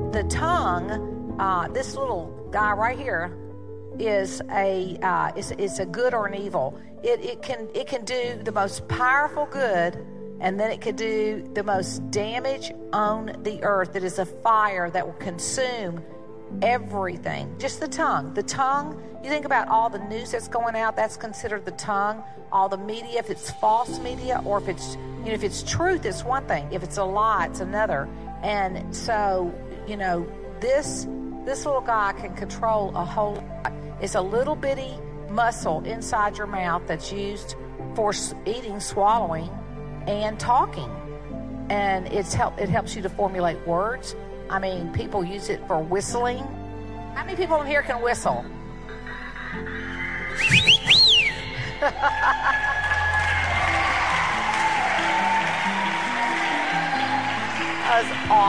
the tongue, this little guy right here, is a good or an evil. It can do the most powerful good, and then it can do the most damage on the earth. It is a fire that will consume everything. Just the tongue. The tongue, you think about all the news that's going out, that's considered the tongue. All the media, if it's false media, or if it's truth, it's one thing. If it's a lie, it's another. And so, this little guy can control a whole lot. It's a little bitty muscle inside your mouth that's used for eating, swallowing, and talking. And it helps you to formulate words. I mean, people use it for whistling. How many people in here can whistle? That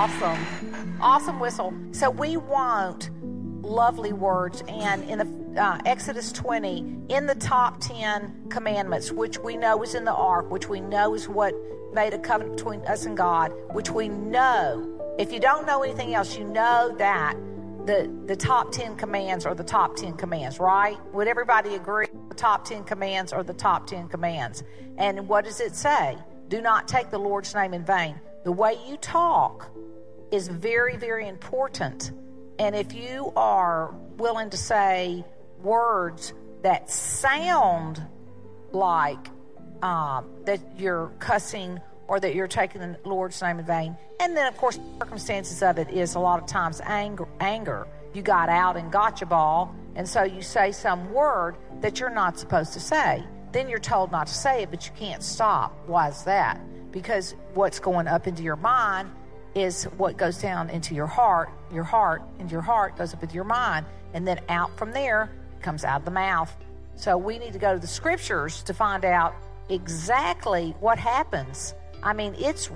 was awesome whistle. So we want lovely words, and in the Exodus 20, in the top 10 commandments, which we know is in the ark, which we know is what made a covenant between us and God, which we know, if you don't know anything else, you know that the top 10 commands are the top 10 commands, right? Would everybody agree? The top 10 commands are the top 10 commands. And what does it say? Do not take the Lord's name in vain. The way you talk is very, very important. And if you are willing to say words that sound like that you're cussing or that you're taking the Lord's name in vain, and then, of course, the circumstances of it is a lot of times anger. You got out and gotcha ball, and so you say some word that you're not supposed to say. Then you're told not to say it, but you can't stop. Why is that? Because what's going up into your mind is what goes down into your heart, and your heart goes up into your mind, and then out from there comes out of the mouth. So we need to go to the scriptures to find out exactly what happens. I mean, it's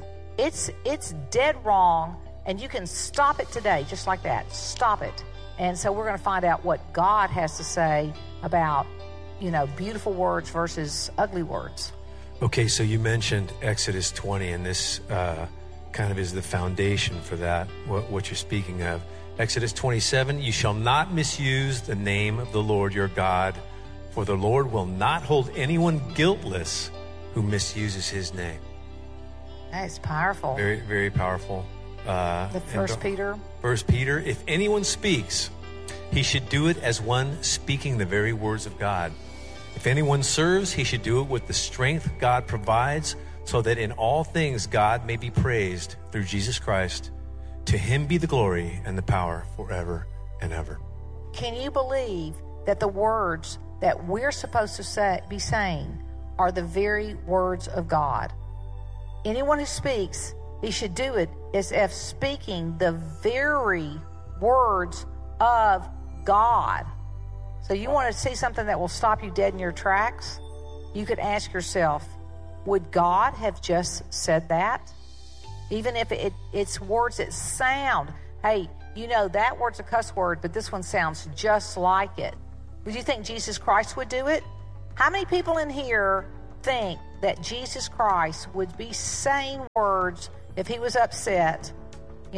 dead wrong, and you can stop it today, just like that. Stop it. And so we're going to find out what God has to say about, beautiful words versus ugly words. Okay, so you mentioned Exodus 20, and this kind of is the foundation for that, what you're speaking of. Exodus 27, you shall not misuse the name of the Lord your God, for the Lord will not hold anyone guiltless who misuses his name. That's powerful. Very, very powerful. The First Peter, if anyone speaks, he should do it as one speaking the very words of God. If anyone serves, he should do it with the strength God provides, so that in all things God may be praised through Jesus Christ. To him be the glory and the power forever and ever. Can you believe that the words that we're supposed to be saying are the very words of God? Anyone who speaks, he should do it as if speaking the very words of God. So you want to see something that will stop you dead in your tracks? You could ask yourself, would God have just said that? Even if it's words that sound, hey, that word's a cuss word, but this one sounds just like it. Would you think Jesus Christ would do it? How many people in here think that Jesus Christ would be saying words if he was upset? They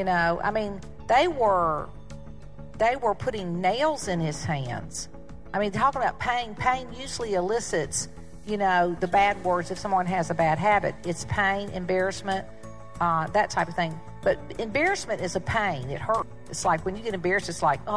were putting nails in his hands. Talking about pain. Pain usually elicits, the bad words if someone has a bad habit. It's pain, embarrassment, that type of thing. But embarrassment is a pain. It hurts. It's like when you get embarrassed, it's like,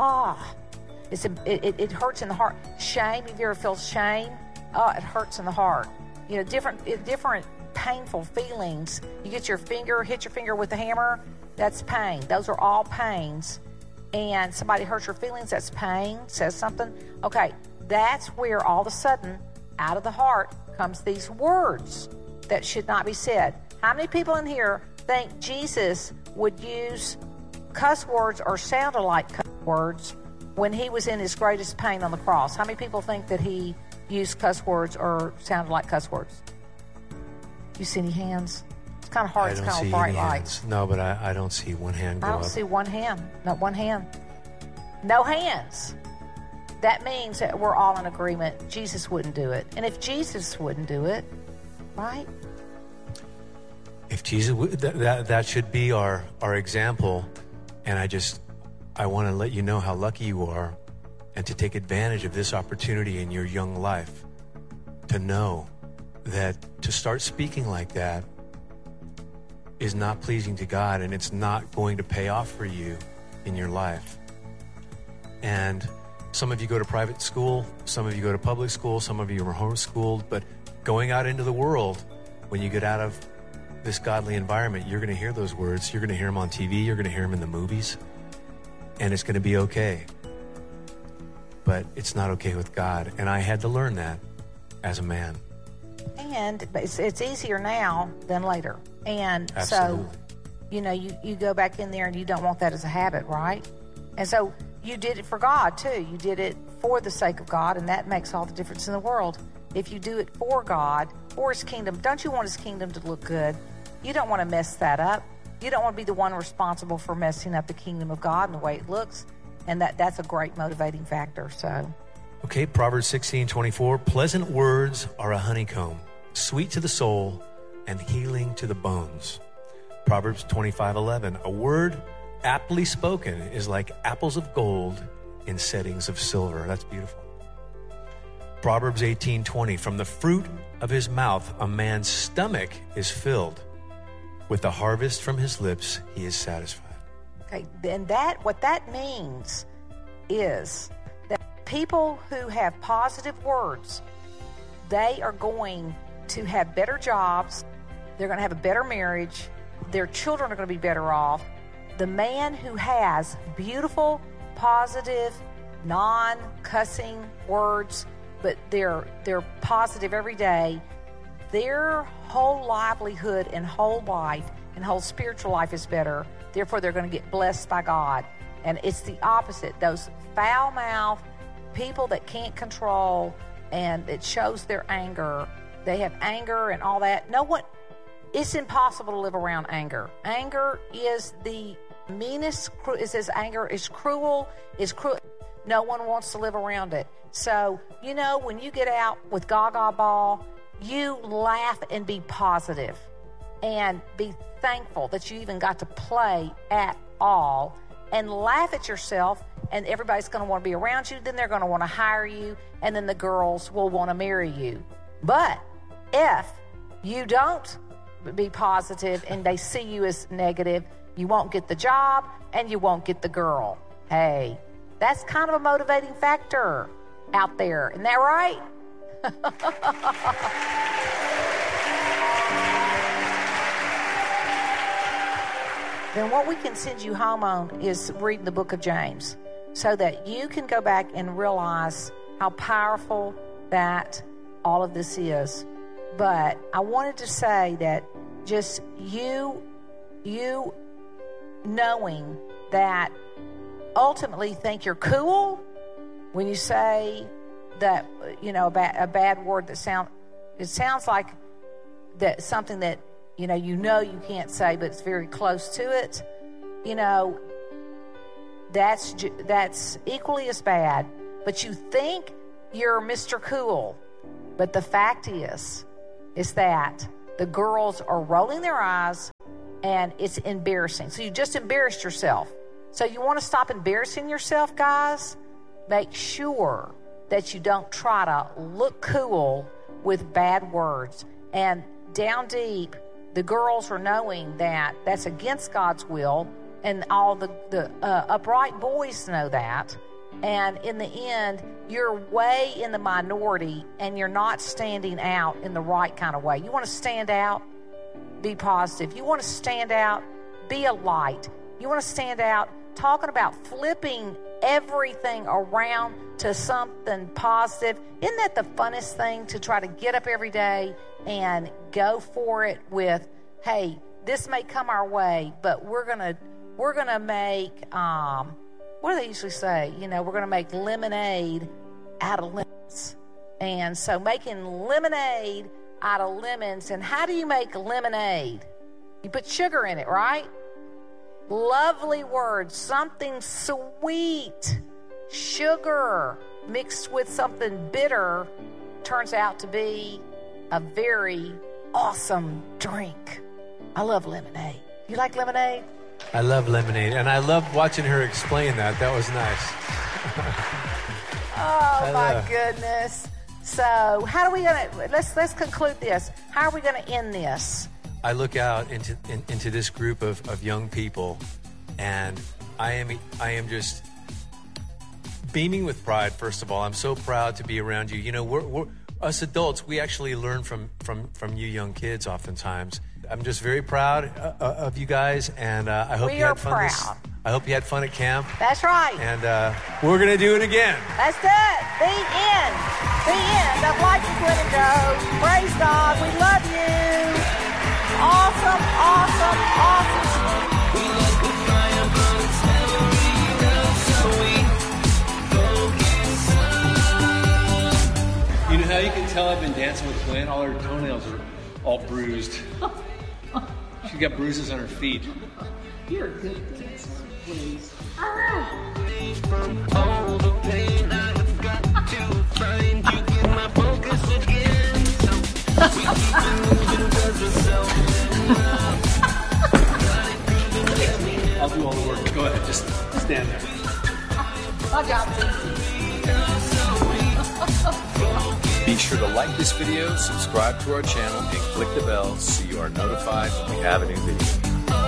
it hurts in the heart. Shame, if you ever feel shame, it hurts in the heart. Different painful feelings. You hit your finger with a hammer, that's pain. Those are all pains. And somebody hurts your feelings, that's pain, says something. Okay, that's where all of a sudden, out of the heart, comes these words that should not be said. How many people in here think Jesus would use cuss words or sounded like cuss words when he was in his greatest pain on the cross? How many people think that he used cuss words or sounded like cuss words? You see any hands? It's kind of hard. It's kind of bright lights. No, but I don't see one hand go up. I don't see one hand. Not one hand. No hands. That means that we're all in agreement. Jesus wouldn't do it. And if Jesus wouldn't do it, right? If Jesus, that should be our example. And I want to let you know how lucky you are, and to take advantage of this opportunity in your young life, to know that to start speaking like that is not pleasing to God, and it's not going to pay off for you in your life. And some of you go to private school, some of you go to public school, some of you are homeschooled, but going out into the world, when you get out of this godly environment, you're going to hear those words. You're going to hear them on TV. You're going to hear them in the movies. And it's going to be okay. But it's not okay with God. And I had to learn that as a man. And it's easier now than later. And Absolutely. So, you go back in there and you don't want that as a habit, right? And so you did it for God, too. You did it for the sake of God, and that makes all the difference in the world. If you do it for God, for His kingdom, don't you want His kingdom to look good? You don't want to mess that up. You don't want to be the one responsible for messing up the kingdom of God and the way it looks. And that's a great motivating factor. So, okay, Proverbs 16:24. Pleasant words are a honeycomb, sweet to the soul and healing to the bones. Proverbs 25:11. A word aptly spoken is like apples of gold in settings of silver. That's beautiful. Proverbs 18:20. From the fruit of his mouth a man's stomach is filled. With the harvest from his lips he is satisfied. okay, then what that means is that people who have positive words, they are going to have better jobs. They're going to have a better marriage. Their children are going to be better off. The man who has beautiful, positive, non-cussing words, but they're positive every day, their whole livelihood and whole life and whole spiritual life is better. Therefore, they're going to get blessed by God. And it's the opposite. Those foul-mouthed people that can't control, and it shows their anger. They have anger and all that. It's impossible to live around anger. Anger is the meanest. It says anger is cruel. No one wants to live around it. So, when you get out with Gaga Ball, you laugh and be positive and be thankful that you even got to play at all, and laugh at yourself, and everybody's going to want to be around you. Then they're going to want to hire you, and then the girls will want to marry you. But if you don't be positive and they see you as negative, you won't get the job and you won't get the girl. Hey, that's kind of a motivating factor out there. Isn't that right? Then what we can send you home on is reading the book of James, so that you can go back and realize how powerful that all of this is. But I wanted to say that just you knowing that ultimately think you're cool when you say that, a bad word that sounds like that something that you can't say, but it's very close to it. That's equally as bad. But you think you're Mr. Cool. But the fact is that the girls are rolling their eyes, and it's embarrassing. So you just embarrassed yourself. So you want to stop embarrassing yourself, guys? Make sure that you don't try to look cool with bad words. And down deep, the girls are knowing that that's against God's will, and all the upright boys know that. And in the end, you're way in the minority, and you're not standing out in the right kind of way. You want to stand out? Be positive. You want to stand out? Be a light. You want to stand out? Talking about flipping everything around to something positive. Isn't that the funnest thing, to try to get up every day and go for it with, hey, this may come our way, but we're gonna make what do they usually say? We're gonna make lemonade out of lemons. And so making lemonade out of lemons. And how do you make lemonade? You put sugar in it, right? Lovely words, something sweet. Sugar mixed with something bitter turns out to be a very awesome drink. I love lemonade. You like lemonade? I love lemonade, and I love watching her explain that. That was nice. Oh, my goodness. So how are we going to, let's conclude this. How are we going to end this? I look out into this group of young people, and I am just beaming with pride. First of all, I'm so proud to be around you. You know, we're us adults, we actually learn from you young kids oftentimes. I'm just very proud of you guys, and I hope you had fun. I hope you had fun at camp. That's right. And we're going to do it again. That's it. The end. The end of Life with Glenn and Joe. Praise God. We love you. Awesome, awesome, awesome. You know how you can tell I've been dancing with Glenn? All her toenails are all bruised. She's got bruises on her feet. You're a good dancer, please. From all the pain I've got to find you in my focus again. So we keep it moving 'cause we're so in love. I'll do all the work. Go ahead, just stand there. My job's easy. Be sure to like this video, subscribe to our channel, and click the bell so you are notified when we have a new video.